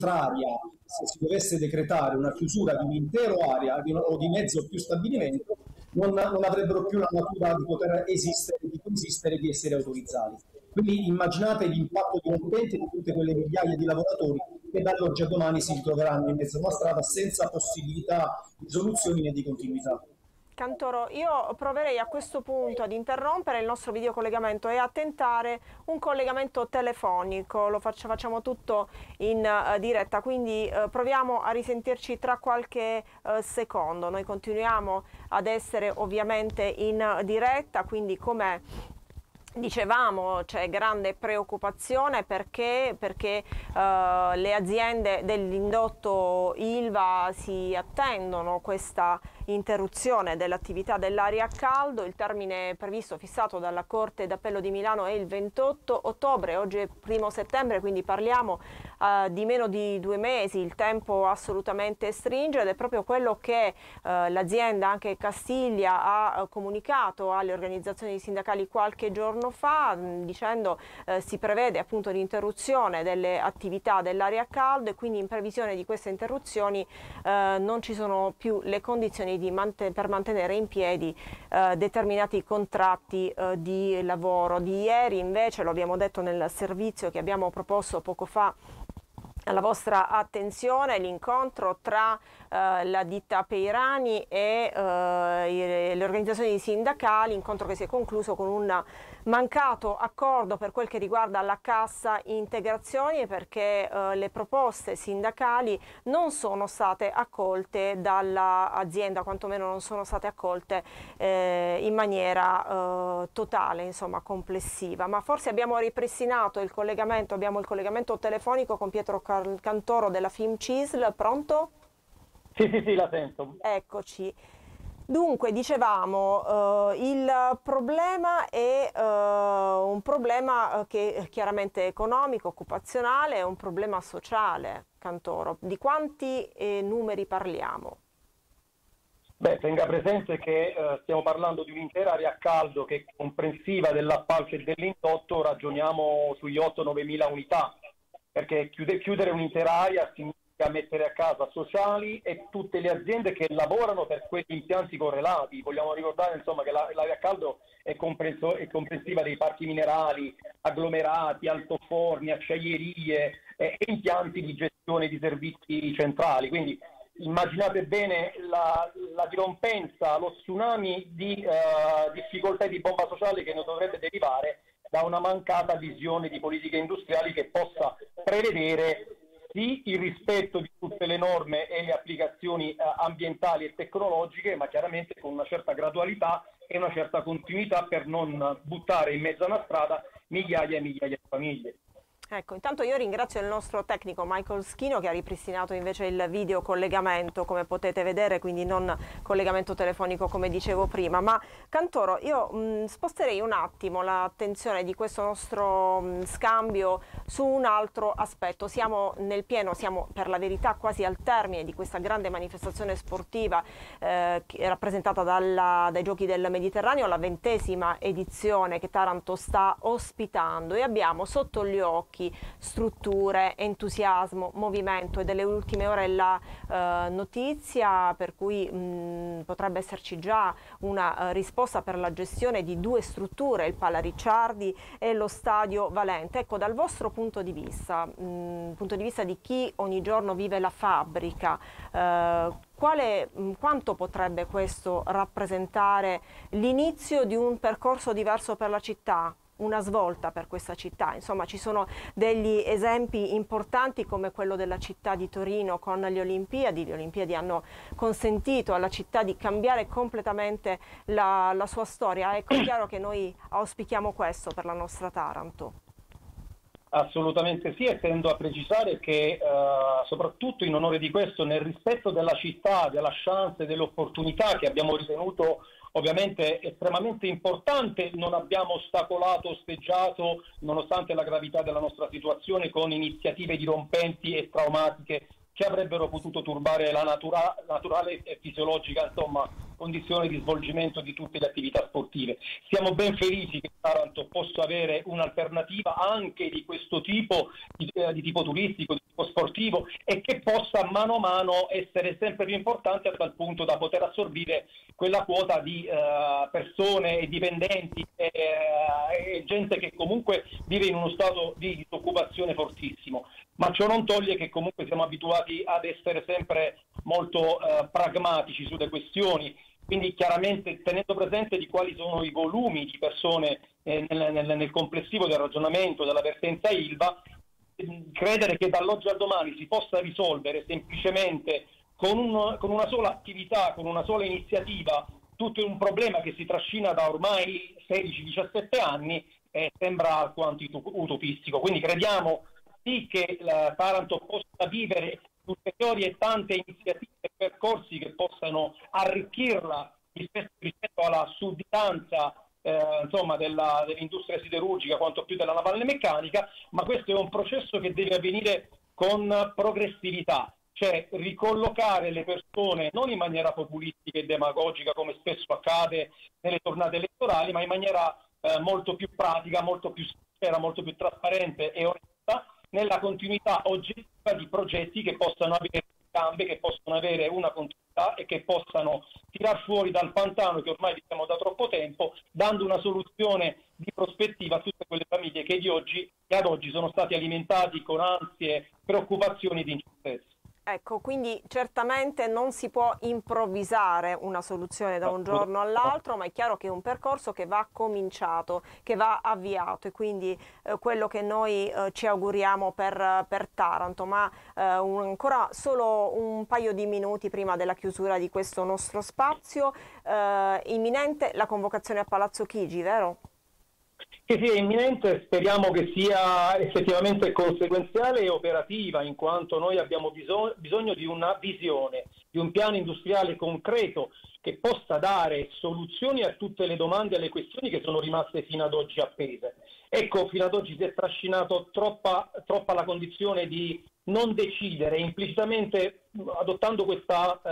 contraria, se si dovesse decretare una chiusura di un'intera area o di mezzo o più stabilimento, non avrebbero più la natura di poter esistere, di coesistere, di essere autorizzati. Quindi immaginate l'impatto dirompente di tutte quelle migliaia di lavoratori che dall'oggi a domani si ritroveranno in mezzo a una strada senza possibilità di soluzioni né di continuità. Cantoro, io proverei a questo punto ad interrompere il nostro videocollegamento e a tentare un collegamento telefonico. Lo facciamo tutto in diretta, quindi proviamo a risentirci tra qualche secondo. Noi continuiamo ad essere ovviamente in diretta, quindi come dicevamo c'è grande preoccupazione perché le aziende dell'indotto Ilva si attendono questa interruzione dell'attività dell'aria a caldo. Il termine previsto fissato dalla Corte d'Appello di Milano è il 28 ottobre, oggi è 1° settembre, quindi parliamo di meno di 2 mesi, il tempo assolutamente stringe ed è proprio quello che l'azienda anche Castiglia ha comunicato alle organizzazioni sindacali qualche giorno fa, dicendo si prevede appunto l'interruzione delle attività dell'aria a caldo e quindi in previsione di queste interruzioni non ci sono più le condizioni per mantenere in piedi determinati contratti di lavoro. Di ieri invece, lo abbiamo detto nel servizio che abbiamo proposto poco fa alla vostra attenzione, l'incontro tra la ditta Peirani e le organizzazioni sindacali, incontro che si è concluso con un mancato accordo per quel che riguarda la cassa integrazioni, perché le proposte sindacali non sono state accolte dall'azienda, quantomeno non sono state accolte in maniera totale, insomma complessiva. Ma forse abbiamo ripristinato il collegamento, abbiamo il collegamento telefonico con Pietro Cantoro della FIMCISL. Pronto? Sì, la sento. Eccoci. Dunque, dicevamo, il problema è un problema che è chiaramente economico, occupazionale, è un problema sociale, Cantoro. Di quanti numeri parliamo? Beh, tenga presente che stiamo parlando di un'intera area a caldo che è comprensiva dell'appalto e dell'indotto, ragioniamo sugli 8-9 mila unità, perché chiudere un'intera area significa mettere a casa sociali e tutte le aziende che lavorano per quegli impianti correlati. Vogliamo ricordare insomma che l'area a caldo è comprensiva dei parchi minerali, agglomerati, altoforni, acciaierie e impianti di gestione di servizi centrali. Quindi immaginate bene la dirompenza, lo tsunami di difficoltà e di bomba sociale che ne dovrebbe derivare da una mancata visione di politiche industriali che possa prevedere sì il rispetto di tutte le norme e le applicazioni ambientali e tecnologiche, ma chiaramente con una certa gradualità e una certa continuità per non buttare in mezzo a una strada migliaia e migliaia di famiglie. Ecco, intanto io ringrazio il nostro tecnico Michael Schino che ha ripristinato invece il video collegamento, come potete vedere, quindi non collegamento telefonico come dicevo prima. Ma Cantoro, io sposterei un attimo l'attenzione di questo nostro scambio su un altro aspetto. Siamo nel pieno, siamo per la verità quasi al termine di questa grande manifestazione sportiva rappresentata dai Giochi del Mediterraneo, la 20ª edizione che Taranto sta ospitando, e abbiamo sotto gli occhi strutture, entusiasmo, movimento, e delle ultime ore la notizia per cui potrebbe esserci già una risposta per la gestione di 2 strutture, il Pala Ricciardi e lo Stadio Valente. Ecco, dal vostro punto di vista di chi ogni giorno vive la fabbrica, quanto potrebbe questo rappresentare l'inizio di un percorso diverso per la città? Una svolta per questa città. Insomma, ci sono degli esempi importanti come quello della città di Torino con le Olimpiadi. Le Olimpiadi hanno consentito alla città di cambiare completamente la sua storia. Ecco, è chiaro che noi auspichiamo questo per la nostra Taranto. Assolutamente sì, e tendo a precisare che soprattutto in onore di questo, nel rispetto della città, della chance e dell'opportunità che abbiamo ritenuto ovviamente estremamente importante, non abbiamo ostacolato, osteggiato, nonostante la gravità della nostra situazione, con iniziative dirompenti e traumatiche che avrebbero potuto turbare la naturale e fisiologica condizioni di svolgimento di tutte le attività sportive. Siamo ben felici che Taranto possa avere un'alternativa anche di questo tipo, di tipo turistico, di tipo sportivo, e che possa mano a mano essere sempre più importante a tal punto da poter assorbire quella quota di persone e dipendenti e gente che comunque vive in uno stato di disoccupazione fortissimo. Ma ciò non toglie che comunque siamo abituati ad essere sempre molto pragmatici sulle questioni, quindi chiaramente tenendo presente di quali sono i volumi di persone nel complessivo del ragionamento della vertenza Ilva, credere che dall'oggi al domani si possa risolvere semplicemente con una sola attività, con una sola iniziativa, tutto un problema che si trascina da ormai 16-17 anni, sembra alquanto utopistico. Quindi crediamo sì che la Taranto possa vivere ulteriori e tante iniziative e percorsi che possano arricchirla rispetto alla sudditanza dell'industria siderurgica quanto più della navale meccanica, ma questo è un processo che deve avvenire con progressività, cioè ricollocare le persone non in maniera populistica e demagogica come spesso accade nelle tornate elettorali, ma in maniera molto più pratica, molto più sincera, molto più trasparente e onesta, nella continuità oggettiva di progetti che possano avere gambe, che possono avere una continuità e che possano tirar fuori dal pantano che ormai viviamo da troppo tempo, dando una soluzione di prospettiva a tutte quelle famiglie che ad oggi sono stati alimentati con ansie, preoccupazioni ed incertezze. Ecco, quindi certamente non si può improvvisare una soluzione da un giorno all'altro, ma è chiaro che è un percorso che va cominciato, che va avviato, e quindi quello che noi ci auguriamo per Taranto. Ma ancora solo un paio di minuti prima della chiusura di questo nostro spazio, imminente la convocazione a Palazzo Chigi, vero? Che sia imminente, speriamo che sia effettivamente conseguenziale e operativa, in quanto noi abbiamo bisogno di una visione, di un piano industriale concreto che possa dare soluzioni a tutte le domande e alle questioni che sono rimaste fino ad oggi appese. Ecco, fino ad oggi si è trascinato troppa la condizione di non decidere, implicitamente adottando questa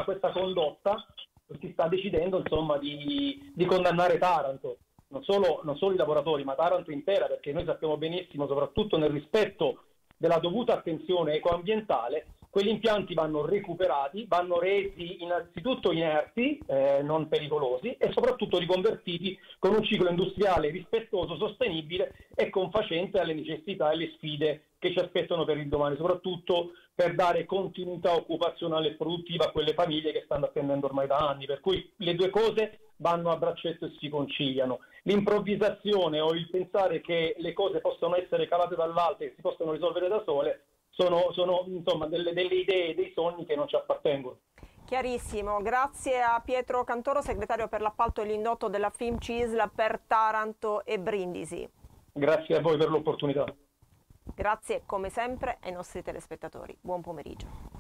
condotta si sta decidendo insomma di condannare Taranto. Non solo i lavoratori, ma Taranto intera, perché noi sappiamo benissimo, soprattutto nel rispetto della dovuta attenzione ecoambientale, quegli impianti vanno recuperati, vanno resi innanzitutto inerti, non pericolosi, e soprattutto riconvertiti con un ciclo industriale rispettoso, sostenibile e confacente alle necessità e alle sfide che ci aspettano per il domani, soprattutto per dare continuità occupazionale e produttiva a quelle famiglie che stanno attendendo ormai da anni. Per cui le due cose vanno a braccetto e si conciliano. L'improvvisazione o il pensare che le cose possono essere calate dall'alto e che si possono risolvere da sole sono insomma delle idee, dei sogni che non ci appartengono. Chiarissimo, grazie a Pietro Cantoro, segretario per l'appalto e l'indotto della FIMCISL per Taranto e Brindisi. Grazie a voi per l'opportunità. Grazie come sempre ai nostri telespettatori. Buon pomeriggio.